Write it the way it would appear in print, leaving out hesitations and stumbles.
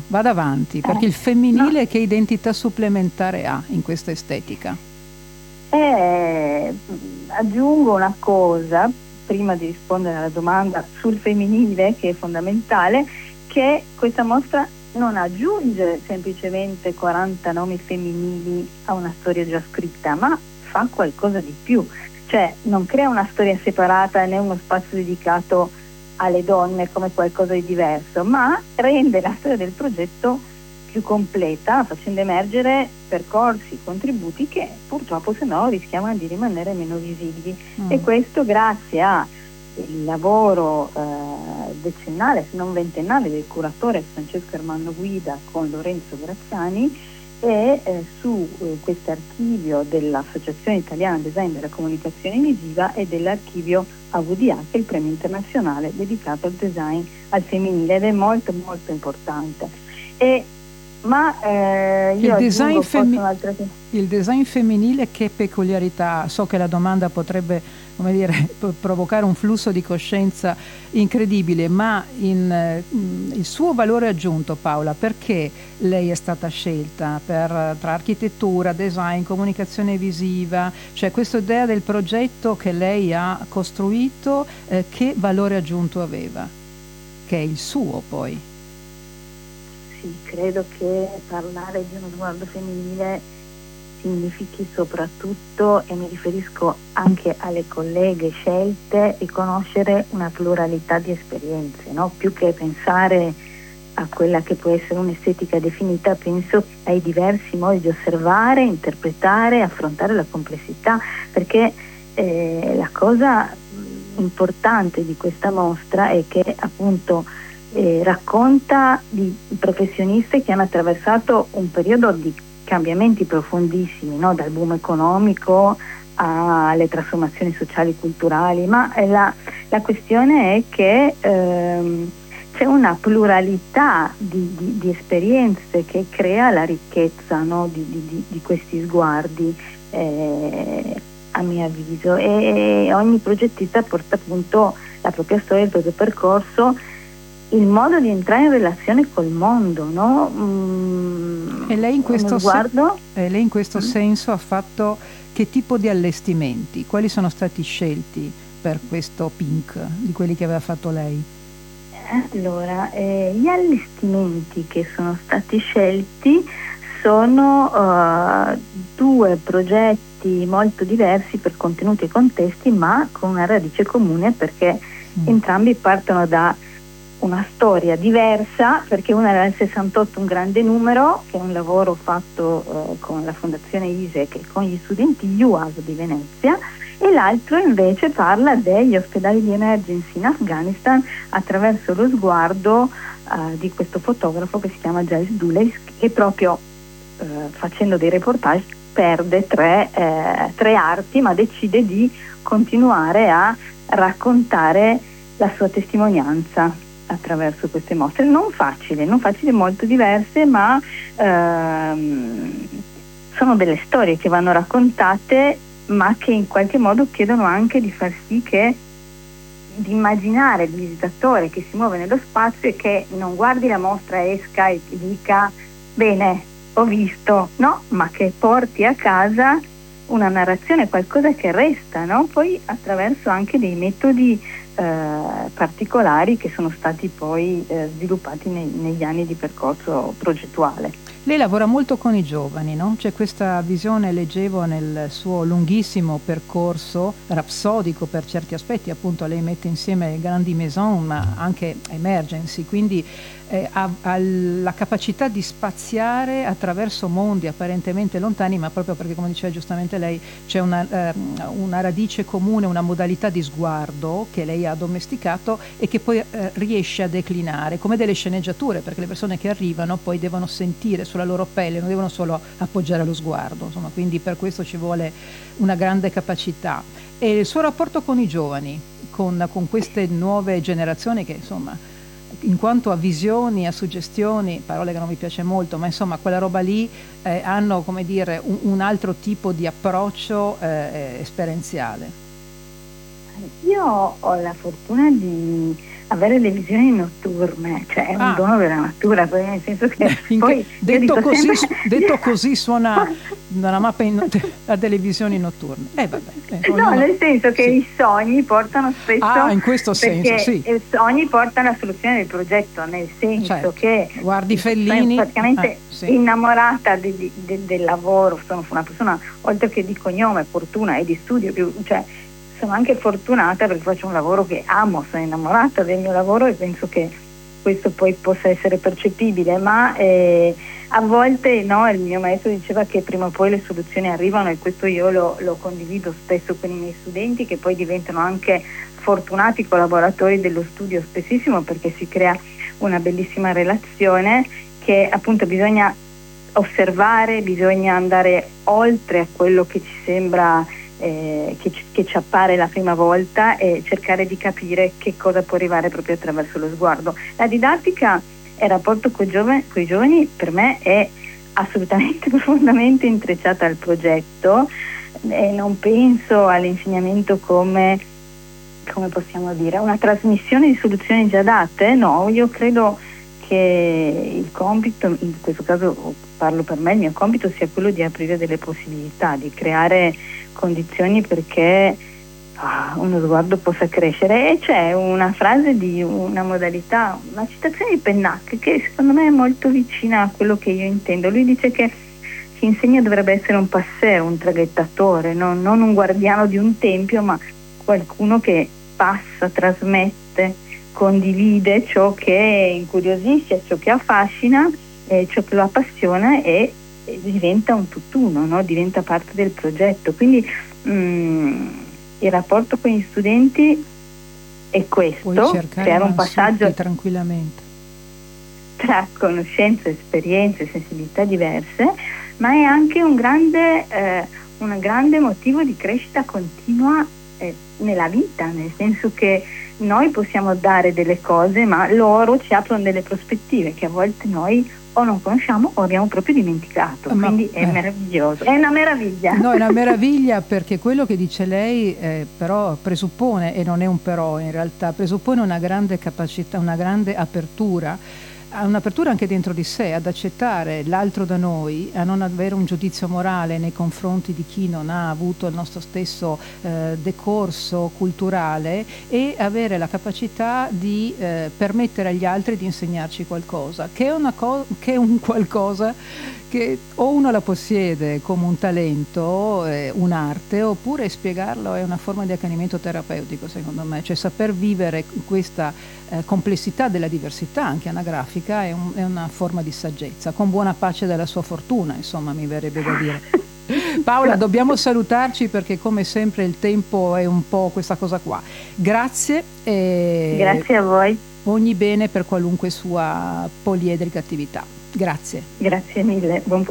vada avanti, perché il No, femminile che identità supplementare ha in questa estetica? aggiungo una cosa, prima di rispondere alla domanda sul femminile, che è fondamentale, che questa mostra non aggiunge semplicemente 40 nomi femminili a una storia già scritta, ma fa qualcosa di più. Cioè non crea una storia separata né uno spazio dedicato alle donne come qualcosa di diverso, ma rende la storia del progetto più completa, facendo emergere percorsi, contributi che purtroppo se no rischiamo di rimanere meno visibili. E questo grazie al lavoro decennale, se non ventennale, del curatore Francesco Ermanno Guida con Lorenzo Graziani, e su questo archivio dell'Associazione Italiana Design della Comunicazione Visiva e dell'archivio AVDA, che è il premio internazionale dedicato al design al femminile, ed è molto molto importante. Il Io design, aggiungo forse un'altra cosa. il design femminile, che peculiarità? So che la domanda potrebbe, come dire, provocare un flusso di coscienza incredibile, ma il suo valore aggiunto, Paola, perché lei è stata scelta tra architettura, design, comunicazione visiva, cioè questa idea del progetto che lei ha costruito, che valore aggiunto aveva? Che è il suo poi. Sì, credo che parlare di uno sguardo femminile significhi soprattutto, e mi riferisco anche alle colleghe scelte, riconoscere una pluralità di esperienze, no? Più che pensare a quella che può essere un'estetica definita, penso ai diversi modi di osservare, interpretare, affrontare la complessità, perché la cosa importante di questa mostra è che appunto racconta di professioniste che hanno attraversato un periodo di cambiamenti profondissimi, no? Dal boom economico alle trasformazioni sociali e culturali, ma la questione è che c'è una pluralità di esperienze che crea la ricchezza, no? di questi sguardi, a mio avviso, e ogni progettista porta appunto la propria storia, il proprio percorso, il modo di entrare in relazione col mondo, no? E lei in Uno questo, sguardo. lei in questo senso ha fatto che tipo di allestimenti? Quali sono stati scelti per questo pink di quelli che aveva fatto lei? Allora, gli allestimenti che sono stati scelti sono due progetti molto diversi per contenuti e contesti, ma con una radice comune, perché entrambi partono da una storia diversa, perché una era nel 68, un grande numero, che è un lavoro fatto con la Fondazione ISEC e con gli studenti UAS di Venezia, e l'altro invece parla degli ospedali di emergency in Afghanistan attraverso lo sguardo di questo fotografo che si chiama Giles Dulles, che proprio facendo dei reportage perde tre arti, ma decide di continuare a raccontare la sua testimonianza attraverso queste mostre. Non facili, molto diverse, ma sono delle storie che vanno raccontate, ma che in qualche modo chiedono anche di far sì che, di immaginare il visitatore che si muove nello spazio e che non guardi la mostra, esca e dica bene, ho visto, no, ma che porti a casa una narrazione, qualcosa che resta, no? Poi attraverso anche dei metodi particolari che sono stati poi sviluppati negli anni di percorso progettuale. Lei lavora molto con i giovani, no? C'è questa visione, leggevo nel suo lunghissimo percorso, rapsodico per certi aspetti, appunto lei mette insieme grandi maison ma anche emergency, quindi ha la capacità di spaziare attraverso mondi apparentemente lontani, ma proprio perché, come diceva giustamente lei, c'è una radice comune, una modalità di sguardo che lei ha domesticato e che poi riesce a declinare come delle sceneggiature, perché le persone che arrivano poi devono sentire sulla loro pelle, non devono solo appoggiare lo sguardo, insomma, quindi per questo ci vuole una grande capacità. E il suo rapporto con i giovani, con queste nuove generazioni che, insomma, in quanto a visioni, a suggestioni, parole che non mi piace molto, ma insomma quella roba lì, hanno, come dire, un altro tipo di approccio esperienziale. Io ho la fortuna di avere le visioni notturne, cioè è un dono della natura, nel senso che poi detto sempre... così suona una mappa a televisioni notturne. No, nel senso che i sogni portano spesso, in questo senso, sì. I sogni portano alla soluzione del progetto, nel senso che guardi Fellini, sono praticamente innamorata del lavoro, sono una persona oltre che di cognome, fortuna e di studio, cioè sono anche fortunata perché faccio un lavoro che amo, sono innamorata del mio lavoro e penso che questo poi possa essere percepibile, ma a volte il mio maestro diceva che prima o poi le soluzioni arrivano, e questo io lo condivido spesso con i miei studenti, che poi diventano anche fortunati collaboratori dello studio spessissimo, perché si crea una bellissima relazione che appunto bisogna osservare, bisogna andare oltre a quello che ci sembra che ci appare la prima volta e cercare di capire che cosa può arrivare proprio attraverso lo sguardo. La didattica e il rapporto con i giovani per me è assolutamente profondamente intrecciata al progetto, e non penso all'insegnamento come possiamo dire, una trasmissione di soluzioni già date. No, io credo che il compito, in questo caso parlo per me, il mio compito sia quello di aprire delle possibilità, di creare condizioni perché uno sguardo possa crescere. E c'è una frase di una modalità, una citazione di Pennac che secondo me è molto vicina a quello che io intendo. Lui dice che chi insegna dovrebbe essere un passeur, un traghettatore, non un guardiano di un tempio, ma qualcuno che passa, trasmette, condivide ciò che incuriosisce, ciò che affascina, ciò che lo appassiona, e diventa un tutt'uno, no? Diventa parte del progetto. Quindi il rapporto con gli studenti è questo, creare un passaggio tranquillamente tra conoscenze, esperienze, sensibilità diverse, ma è anche un grande motivo di crescita continua nella vita, nel senso che noi possiamo dare delle cose, ma loro ci aprono delle prospettive che a volte noi o non conosciamo o abbiamo proprio dimenticato. Quindi è meraviglioso, è una meraviglia. No, è una meraviglia, perché quello che dice lei però presuppone, e non è un però in realtà, presuppone una grande capacità, una grande apertura, un'apertura anche dentro di sé, ad accettare l'altro da noi, a non avere un giudizio morale nei confronti di chi non ha avuto il nostro stesso decorso culturale, e avere la capacità di permettere agli altri di insegnarci qualcosa, che è un qualcosa che o uno la possiede come un talento, un'arte, oppure spiegarlo è una forma di accanimento terapeutico, secondo me. Cioè saper vivere questa complessità della diversità anche anagrafica è una forma di saggezza, con buona pace della sua fortuna, insomma, mi verrebbe da dire. Paola, dobbiamo salutarci perché come sempre il tempo è un po' questa cosa qua. Grazie. Grazie a voi. Ogni bene per qualunque sua poliedrica attività. Grazie. Grazie mille. Buon